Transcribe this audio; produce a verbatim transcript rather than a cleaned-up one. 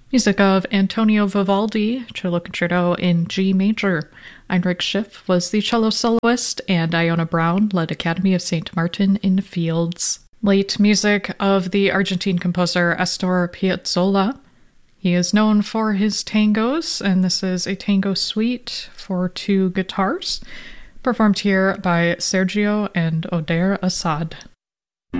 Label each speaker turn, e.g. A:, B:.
A: Music of Antonio Vivaldi, Cello Concerto in G major. Heinrich Schiff was the cello soloist, and Iona Brown led Academy of Saint Martin in Fields. Late music of the Argentine composer Astor Piazzolla. He is known for his tangos, and this is a tango suite for two guitars, performed here by Sergio and Oder Assad.